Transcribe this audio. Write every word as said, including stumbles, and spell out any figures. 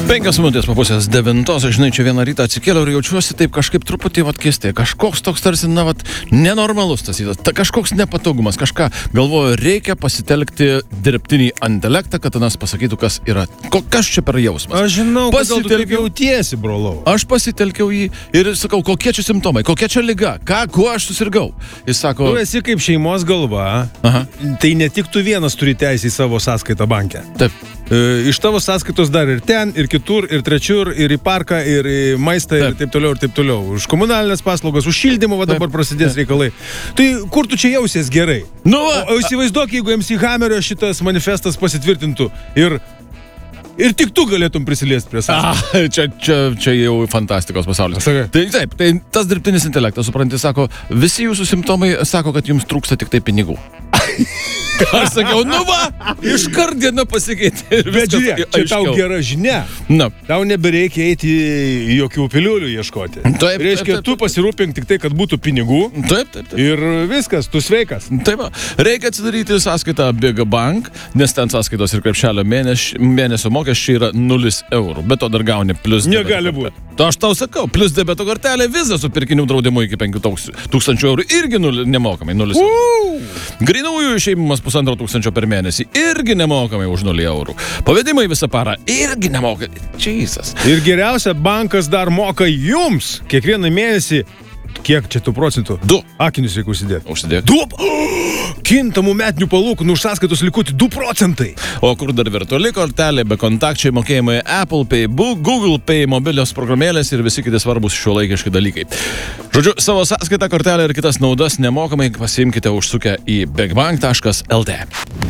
Penkios minutės po pusės devintos, aš žinai, čia vieną rytą atsikėliau ir jaučiuosi taip kažkaip truputį vat keistai. Kažkoks toks tarsi, na, vat, nenormalus tas įtas. Ta kažkoks nepatogumas. Kažką galvoju, reikia pasitelkti dirbtinį intelektą, kad anas pasakytų, kas yra. Kas čia per jausmas? Aš žinau, kodėl tu taip Pasitelkiau- jautiesi, brolau. Aš pasitelkiau jį ir sakau, kokie čia simptomai, kokia čia liga, ką, kuo aš susirgau. Jis sako, Tu esi kaip šeimos galva, aha, tai ne tik tu vienas turi teisę į savo sąskaitą bankę. taip, E, iš tavo sąskaitos dar ir ten, ir kitur, ir trečiur, ir į parką, ir į maistą, Taip. ir taip toliau, ir taip toliau. Už komunalinės paslaugos, už šildymą, va Taip. dabar prasidės reikalai. Tai kur tu čia jausies gerai? nu, O, va, o įsivaizduok, jeigu M C Hammerio šitas manifestas pasitvirtintų ir, ir tik tu galėtum prisiliesti prie sąskaitos. Ah, čia, čia, čia jau fantastikos pasaulis. Sakai. Tai taip, tai tas dirbtinis intelektas, supranti, sako, visi jūsų simptomai sako, kad jums trūksta tik tai pinigų. Aš sakiau, nu va, iškart diena pasikeitė. Ir Bet viskas žiūrėk, čia tau aiškiau. gera žinia. Na, Tau nebereikia eiti į jokių piliulių ieškoti. Taip, Reiškia, taip, taip, tu pasirūpink tik tai, kad būtų pinigų taip, taip, taip. ir viskas, tu sveikas. Taip, va. Reikia atsidaryti sąskaitą Big Bank, nes ten sąskaitos ir krepšelio mėneš, mėnesio mokesčiai yra nulis eurų. Bet to dar gauni plus debeto Negali kortelę. To aš tau sakau, plus debeto kortelė, vizą su pirkinių draudimu iki penkių tūkstančių eurų irgi nul, nemokamai, nulis eurų. Grinųjų išėjimas pusantro tūkstančio per mėnesį irgi nemokamai už nulį eurų. Pavedimai visą parą irgi nemokamai. Jesus. Ir geriausia, bankas dar moka jums kiekvieną mėnesį. Kiek čia tų procentų? Du. Akinius reikia užsidėti. Užsidėk. Du. Kintamų metinių palūkanų už sąskaitos likutį du procentai. O kur dar virtuali kortelė, bekontakčiai mokėjimai Apple Pay, Bu- Google Pay, mobilios programėlės ir visi kiti svarbus šiuolaikiški dalykai. Žodžiu, savo sąskaitą, kortelę ir kitas naudas nemokamai pasiimkite užsukę į bigbank taškas lt.